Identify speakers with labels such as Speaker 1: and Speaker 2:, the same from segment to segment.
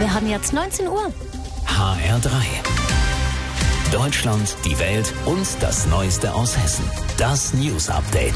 Speaker 1: Wir haben jetzt 19 Uhr.
Speaker 2: HR3. Deutschland, die Welt und das Neueste aus Hessen. Das News Update.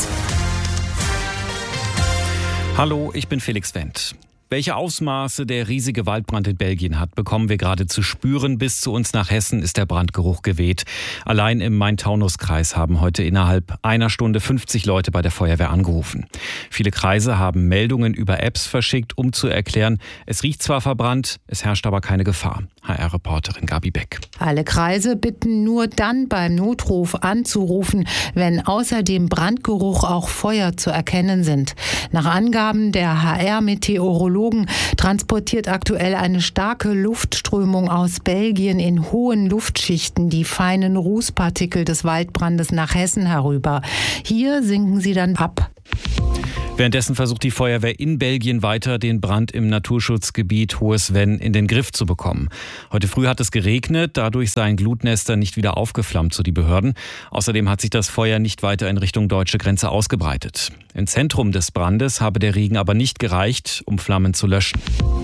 Speaker 3: Hallo, ich bin Felix Wendt. Welche Ausmaße der riesige Waldbrand in Belgien hat, bekommen wir gerade zu spüren. Bis zu uns nach Hessen ist der Brandgeruch geweht. Allein im Main-Taunus-Kreis haben heute innerhalb einer Stunde 50 Leute bei der Feuerwehr angerufen. Viele Kreise haben Meldungen über Apps verschickt, um zu erklären, es riecht zwar verbrannt, es herrscht aber keine Gefahr. HR-Reporterin Gabi Beck.
Speaker 4: Alle Kreise bitten nur dann beim Notruf anzurufen, wenn außer dem Brandgeruch auch Feuer zu erkennen sind. Nach Angaben der HR-Meteorologen transportiert aktuell eine starke Luftströmung aus Belgien in hohen Luftschichten die feinen Rußpartikel des Waldbrandes nach Hessen herüber. Hier sinken sie dann ab.
Speaker 3: Währenddessen versucht die Feuerwehr in Belgien weiter, den Brand im Naturschutzgebiet Hohes Venn in den Griff zu bekommen. Heute früh hat es geregnet, dadurch seien Glutnester nicht wieder aufgeflammt, so die Behörden. Außerdem hat sich das Feuer nicht weiter in Richtung deutsche Grenze ausgebreitet. Im Zentrum des Brandes habe der Regen aber nicht gereicht, um Flammen zu löschen.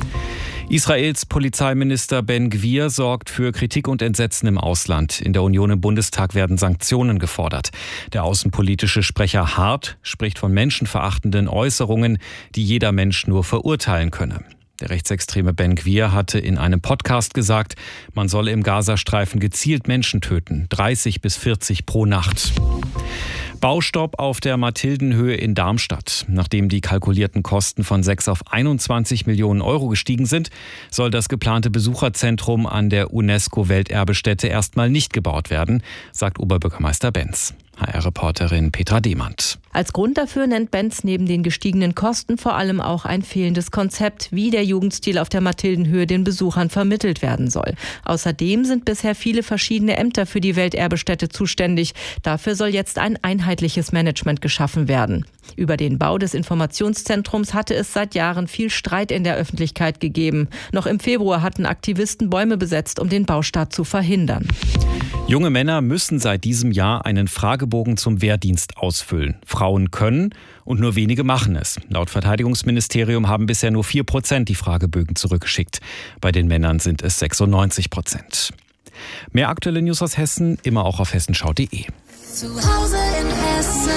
Speaker 3: Israels Polizeiminister Ben Gvir sorgt für Kritik und Entsetzen im Ausland. In der Union im Bundestag werden Sanktionen gefordert. Der außenpolitische Sprecher Hart spricht von menschenverachtenden Äußerungen, die jeder Mensch nur verurteilen könne. Der rechtsextreme Ben Gvir hatte in einem Podcast gesagt, man solle im Gazastreifen gezielt Menschen töten, 30 bis 40 pro Nacht. Baustopp auf der Mathildenhöhe in Darmstadt. Nachdem die kalkulierten Kosten von 6 auf 21 Millionen Euro gestiegen sind, soll das geplante Besucherzentrum an der UNESCO-Welterbestätte erstmal nicht gebaut werden, sagt Oberbürgermeister Benz. HR-Reporterin Petra Demand.
Speaker 5: Als Grund dafür nennt Benz neben den gestiegenen Kosten vor allem auch ein fehlendes Konzept, wie der Jugendstil auf der Mathildenhöhe den Besuchern vermittelt werden soll. Außerdem sind bisher viele verschiedene Ämter für die Welterbestätte zuständig. Dafür soll jetzt ein einheitliches Management geschaffen werden. Über den Bau des Informationszentrums hatte es seit Jahren viel Streit in der Öffentlichkeit gegeben. Noch im Februar hatten Aktivisten Bäume besetzt, um den Baustart zu verhindern.
Speaker 3: Junge Männer müssen seit diesem Jahr einen Fragebogen zum Wehrdienst ausfüllen. Frauen können und nur wenige machen es. Laut Verteidigungsministerium haben bisher nur 4% die Fragebögen zurückgeschickt. Bei den Männern sind es 96%. Mehr aktuelle News aus Hessen, immer auch auf hessenschau.de.
Speaker 1: Zu Hause in Hessen.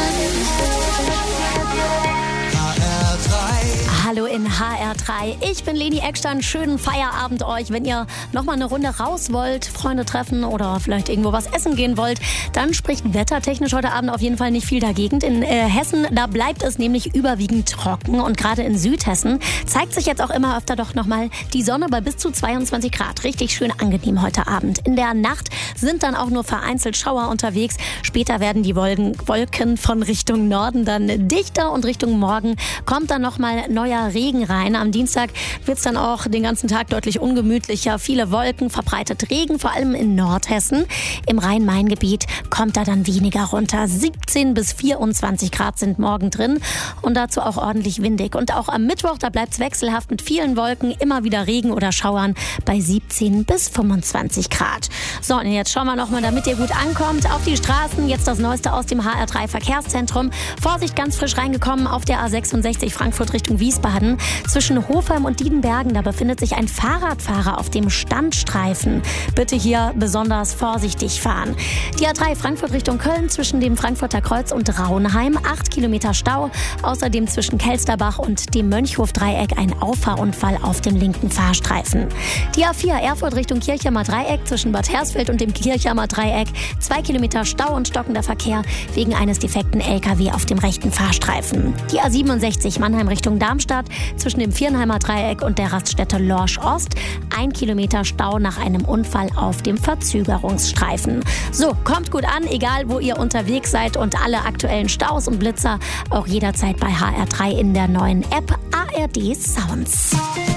Speaker 1: Hallo in HR3. Ich bin Leni Eckstein. Schönen Feierabend euch. Wenn ihr noch mal eine Runde raus wollt, Freunde treffen oder vielleicht irgendwo was essen gehen wollt, dann spricht wettertechnisch heute Abend auf jeden Fall nicht viel dagegen. In Hessen, da bleibt es nämlich überwiegend trocken und gerade in Südhessen zeigt sich jetzt auch immer öfter doch noch mal die Sonne bei bis zu 22 Grad. Richtig schön angenehm heute Abend. In der Nacht sind dann auch nur vereinzelt Schauer unterwegs. Später werden die Wolken von Richtung Norden dann dichter und Richtung Morgen kommt dann noch mal neuer Regen rein. Am Dienstag wird es dann auch den ganzen Tag deutlich ungemütlicher. Viele Wolken, verbreitet Regen, vor allem in Nordhessen. Im Rhein-Main-Gebiet kommt da dann weniger runter. 17 bis 24 Grad sind morgen drin und dazu auch ordentlich windig. Und auch am Mittwoch, da bleibt es wechselhaft mit vielen Wolken, immer wieder Regen oder Schauern bei 17 bis 25 Grad. So, und jetzt schauen wir nochmal, damit ihr gut ankommt, auf die Straßen. Jetzt das Neueste aus dem HR3 Verkehrszentrum. Vorsicht, ganz frisch reingekommen auf der A66 Frankfurt Richtung Wiesbaden. Zwischen Hofheim und Diedenbergen, da befindet sich ein Fahrradfahrer auf dem Standstreifen. Bitte hier besonders vorsichtig fahren. Die A3 Frankfurt Richtung Köln zwischen dem Frankfurter Kreuz und Raunheim, 8 Kilometer Stau. Außerdem zwischen Kelsterbach und dem Mönchhof-Dreieck ein Auffahrunfall auf dem linken Fahrstreifen. Die A4 Erfurt Richtung Kirchheimer Dreieck zwischen Bad Hersfeld und dem Kirchheimer Dreieck, 2 Kilometer Stau und stockender Verkehr wegen eines defekten LKW auf dem rechten Fahrstreifen. Die A67 Mannheim Richtung Darmstadt zwischen dem Viernheimer Dreieck und der Raststätte Lorsch Ost. 1 Kilometer Stau nach einem Unfall auf dem Verzögerungsstreifen. So, kommt gut an, egal wo ihr unterwegs seid und alle aktuellen Staus und Blitzer auch jederzeit bei HR3 in der neuen App ARD Sounds.